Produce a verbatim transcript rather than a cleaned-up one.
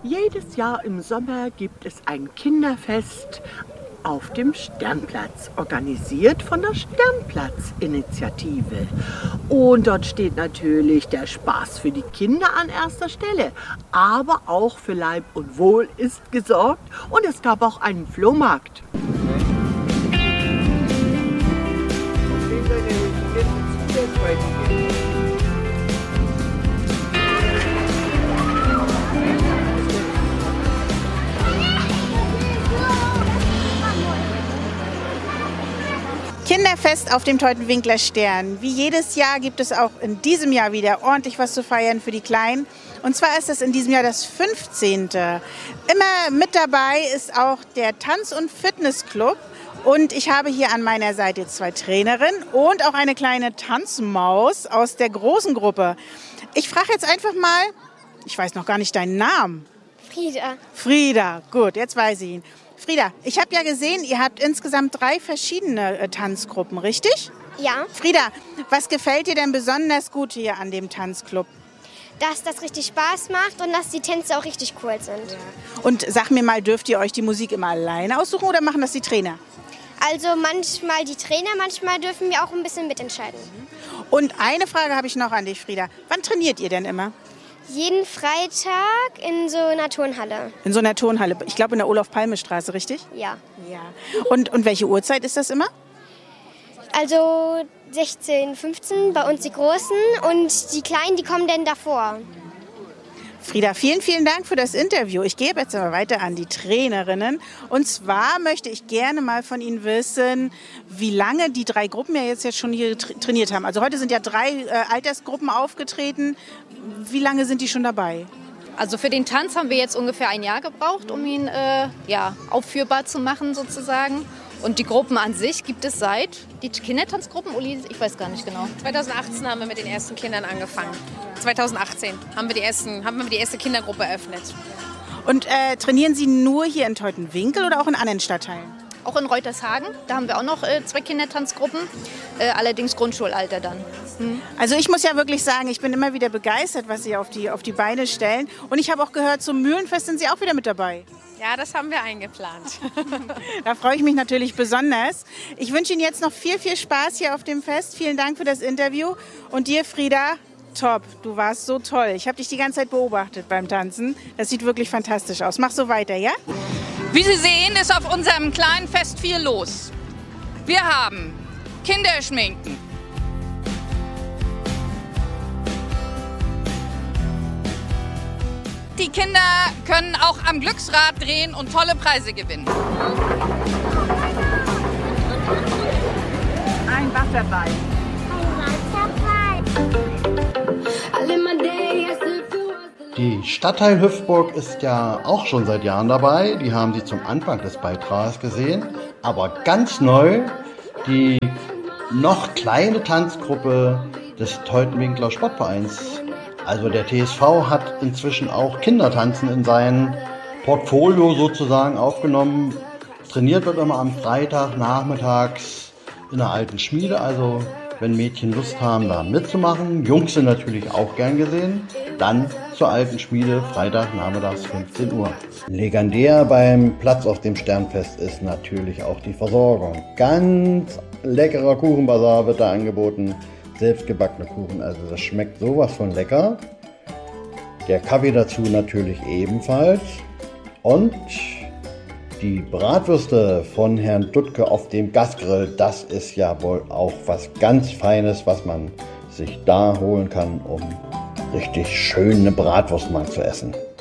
Jedes Jahr im Sommer gibt es ein Kinderfest auf dem Sternplatz, organisiert von der Sternplatz-Initiative. Und dort steht natürlich der Spaß für die Kinder an erster Stelle, aber auch für Leib und Wohl ist gesorgt und es gab auch einen Flohmarkt. Kinderfest auf dem Teutoburger Stern. Wie jedes Jahr gibt es auch in diesem Jahr wieder ordentlich was zu feiern für die Kleinen. Und zwar ist es in diesem Jahr das fünfzehnte. Immer mit dabei ist auch der Tanz- und Fitnessclub. Und ich habe hier an meiner Seite zwei Trainerinnen und auch eine kleine Tanzmaus aus der großen Gruppe. Ich frage jetzt einfach mal, ich weiß noch gar nicht deinen Namen. Frieda. Frieda, gut, jetzt weiß ich ihn. Frieda, ich habe ja gesehen, ihr habt insgesamt drei verschiedene äh, Tanzgruppen, richtig? Ja. Frieda, was gefällt dir denn besonders gut hier an dem Tanzclub? Dass das richtig Spaß macht und dass die Tänze auch richtig cool sind. Ja. Und sag mir mal, dürft ihr euch die Musik immer alleine aussuchen oder machen das die Trainer? Also manchmal die Trainer, manchmal dürfen wir auch ein bisschen mitentscheiden. Und eine Frage habe ich noch an dich, Frieda. Wann trainiert ihr denn immer? Jeden Freitag in so einer Turnhalle. In so einer Turnhalle. Ich glaube in der Olaf-Palme-Straße, richtig? Ja. Ja. Und, und welche Uhrzeit ist das immer? Also sechzehn, fünfzehn bei uns die Großen und die Kleinen, die kommen dann davor. Frieda, vielen, vielen Dank für das Interview. Ich gebe jetzt aber weiter an die Trainerinnen. Und zwar möchte ich gerne mal von Ihnen wissen, wie lange die drei Gruppen ja jetzt, jetzt schon hier tra- trainiert haben. Also heute sind ja drei äh, Altersgruppen aufgetreten. Wie lange sind die schon dabei? Also für den Tanz haben wir jetzt ungefähr ein Jahr gebraucht, um ihn äh, ja, aufführbar zu machen sozusagen. Und die Gruppen an sich gibt es seit, die Kindertanzgruppen, Uli, ich weiß gar nicht genau. zweitausendachtzehn haben wir mit den ersten Kindern angefangen. zweitausendachtzehn haben wir die, ersten, haben wir die erste Kindergruppe eröffnet. Und äh, trainieren Sie nur hier in Teutoburg oder auch in anderen Stadtteilen? Auch in Reutershagen, da haben wir auch noch äh, zwei Kindertanzgruppen, äh, allerdings Grundschulalter dann. Hm. Also ich muss ja wirklich sagen, ich bin immer wieder begeistert, was Sie auf die, auf die Beine stellen. Und ich habe auch gehört, zum Mühlenfest sind Sie auch wieder mit dabei. Ja, das haben wir eingeplant. Da freue ich mich natürlich besonders. Ich wünsche Ihnen jetzt noch viel, viel Spaß hier auf dem Fest. Vielen Dank für das Interview. Und dir, Frieda, top. Du warst so toll. Ich habe dich die ganze Zeit beobachtet beim Tanzen. Das sieht wirklich fantastisch aus. Mach so weiter, ja? Wie Sie sehen, ist auf unserem kleinen Fest viel los. Wir haben Kinderschminken, die Kinder können auch am Glücksrad drehen und tolle Preise gewinnen. Ein Wasserball. Die Stadtteil Hüpfburg ist ja auch schon seit Jahren dabei. Die haben Sie zum Anfang des Beitrags gesehen. Aber ganz neu die noch kleine Tanzgruppe des Teutoburger Sportvereins. Also der T S V hat inzwischen auch Kindertanzen in sein Portfolio sozusagen aufgenommen. Trainiert wird immer am Freitag nachmittags in der alten Schmiede. Also wenn Mädchen Lust haben, da mitzumachen. Jungs sind natürlich auch gern gesehen. Dann zur alten Schmiede, Freitag nachmittags fünfzehn Uhr. Legendär beim Platz auf dem Sternfest ist natürlich auch die Versorgung. Ganz leckerer Kuchenbazar wird da angeboten. Selbstgebackene Kuchen, also das schmeckt sowas von lecker. Der Kaffee dazu natürlich ebenfalls. Und die Bratwürste von Herrn Duttke auf dem Gasgrill, das ist ja wohl auch was ganz Feines, was man sich da holen kann, um richtig schön eine Bratwurst mal zu essen.